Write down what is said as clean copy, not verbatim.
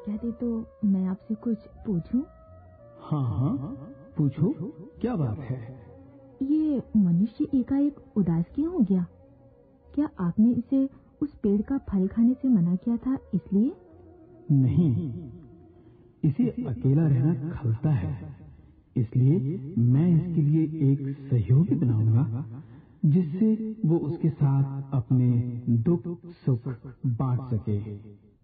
आज्ञा दे तो मैं आपसे कुछ पूछूं? हाँ हाँ, पूछो, क्या बात है? ये मनुष्य एकाएक उदास क्यों हो गया? क्या आपने इसे उस पेड़ का फल खाने से मना किया था इसलिए? नहीं, इसे अकेला रहना खलता है, इसलिए मैं इसके लिए एक सहयोगी बनाऊंगा जिससे वो उसके साथ अपने दुख सुख बांट सके।